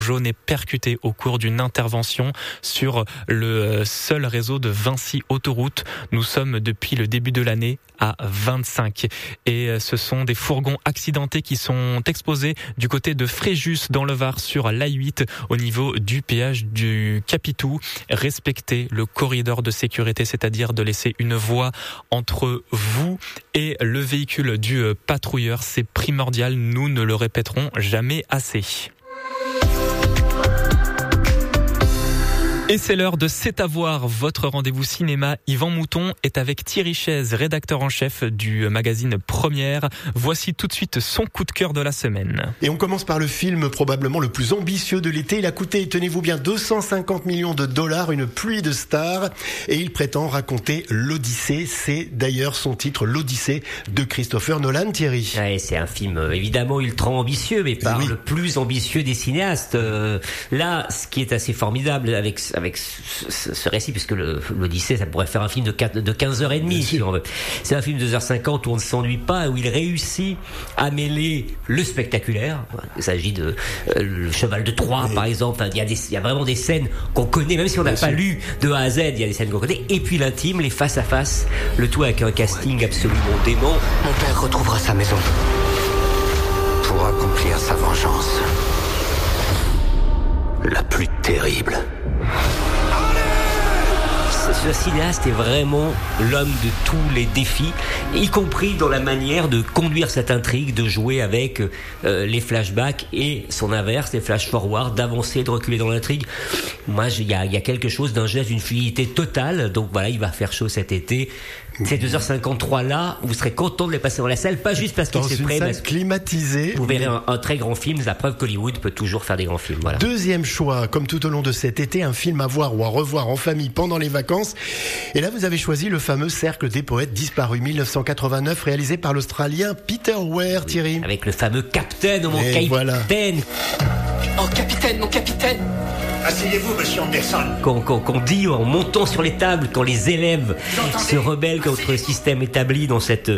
jaune est percuté au cours d'une intervention sur le seul réseau de Vinci Autoroute. Nous sommes depuis le début de l'année à 25 et ce sont des fourgons accidentés qui sont exposés du côté de Fréjus dans le Var sur l'A8 au niveau du péage du Capitou. Respectez le corridor de sécurité, c'est-à-dire de laisser une voie entre vous et le véhicule du patrouilleur. C'est primordial, nous ne le répéterons jamais assez. Et c'est l'heure de C'est à voir, votre rendez-vous cinéma. Yvan Mouton est avec Thierry Chaise, rédacteur en chef du magazine Première. Voici tout de suite son coup de cœur de la semaine. Et on commence par le film probablement le plus ambitieux de l'été. Il a coûté, tenez-vous bien, 250 millions de dollars, une pluie de stars. Et il prétend raconter l'Odyssée. C'est d'ailleurs son titre, l'Odyssée de Christopher Nolan, Thierry. Ouais, c'est un film évidemment ultra ambitieux, mais pas le plus ambitieux des cinéastes. Là, ce qui est assez formidable avec ce récit, puisque l'Odyssée, ça pourrait faire un film de 15h30 si on veut. C'est un film de 2h50 où on ne s'ennuie pas, où il réussit à mêler le spectaculaire. Il s'agit de le cheval de Troie, par exemple. Enfin, il y a vraiment des scènes qu'on connaît, même si on n'a pas lu de A à Z, il y a des scènes qu'on connaît. Et puis l'intime, les face à face, le tout avec un casting absolument dément. Mon père retrouvera sa maison pour accomplir sa vengeance. La plus terrible. Ce cinéaste est vraiment l'homme de tous les défis, y compris dans la manière de conduire cette intrigue, de jouer avec les flashbacks et son inverse, les flash-forward, d'avancer, de reculer dans l'intrigue. Moi, il y a quelque chose d'un geste, d'une fluidité totale. Donc voilà, il va faire chaud cet été. Ces 2h53 là, vous serez content de les passer dans la salle, pas juste parce qu'il se prête, parce climatisé. Vous verrez un très grand film, la preuve qu'Hollywood peut toujours faire des grands films. Voilà. Deuxième choix, comme tout au long de cet été, un film à voir ou à revoir en famille pendant les vacances. Et là, vous avez choisi le fameux Cercle des poètes disparus 1989, réalisé par l'Australien Peter Weir, Thierry. Avec le fameux Captain, mon capitaine. Voilà. Oh, capitaine, mon capitaine! Asseyez-vous, monsieur Anderson. Qu'on dit en montant sur les tables, quand les élèves se rebellent contre le système établi dans cette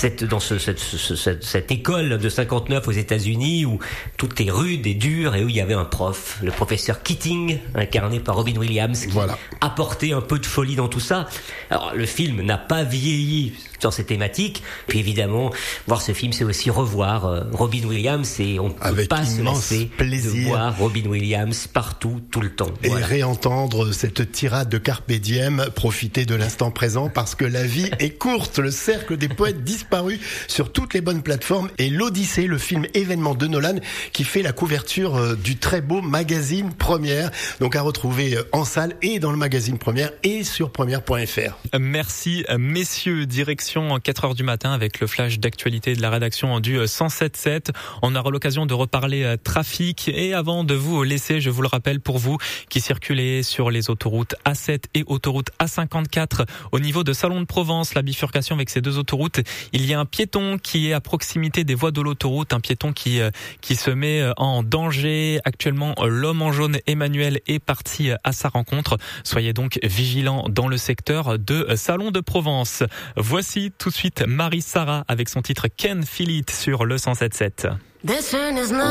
école de 59 aux États-Unis où tout est rude et dur et où il y avait un prof, le professeur Keating, incarné par Robin Williams, qui apportait un peu de folie dans tout ça. Alors, le film n'a pas vieilli sur ces thématiques. Puis évidemment, voir ce film, c'est aussi revoir Robin Williams et on peut pas se lasser de voir Robin Williams partout, tout le temps. Et réentendre cette tirade de Carpe Diem, profiter de l'instant présent parce que la vie est courte. Le Cercle des poètes disparus sur toutes les bonnes plateformes et l'Odyssée, le film événement de Nolan qui fait la couverture du très beau magazine Première. Donc à retrouver en salle et dans le magazine Première et sur première.fr. Merci messieurs, direction 4h du matin avec le flash d'actualité de la rédaction du 107.7. On aura l'occasion de reparler trafic et avant de vous laisser, je vous le rappelle pour vous qui circulez sur les autoroutes A7 et autoroute A54 au niveau de Salon de Provence, la bifurcation avec ces deux autoroutes, il y a un piéton qui est à proximité des voies de l'autoroute, un piéton qui se met en danger. Actuellement, l'homme en jaune Emmanuel est parti à sa rencontre. Soyez donc vigilants dans le secteur de Salon de Provence. Voici tout de suite Marie Sarah avec son titre Can Feel It sur le 107.7.